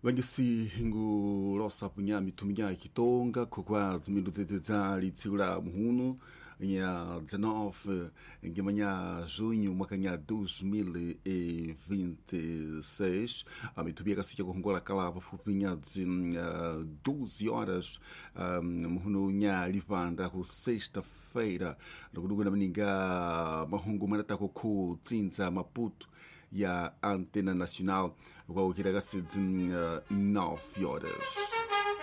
Vangisi hingu rosa punya mitumia kitonga kwa zimindo zezali tsila muhunu ya 19 ngemanya junho mwaka nya 2026 amitubia kasi kwa kongola kala pafupinya 12 horas muhunu nya livanda ku sexta-feira ndokuduko na mninga mahungu manata ku tsinza Maputo ya Antena Nacional kwa ukiragasi 9 horas.